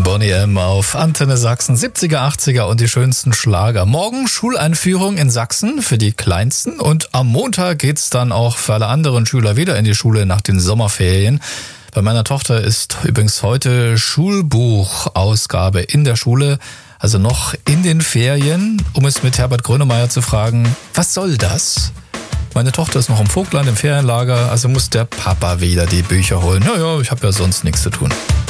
Boney M. auf Antenne Sachsen, 70er, 80er und die schönsten Schlager. Morgen Schuleinführung in Sachsen für die Kleinsten und am Montag geht's dann auch für alle anderen Schüler wieder in die Schule nach den Sommerferien. Bei meiner Tochter ist übrigens heute Schulbuchausgabe in der Schule, also noch in den Ferien, um es mit Herbert Grönemeyer zu fragen, was soll das? Meine Tochter ist noch im Vogtland im Ferienlager, also muss der Papa wieder die Bücher holen. Naja, ich habe ja sonst nichts zu tun.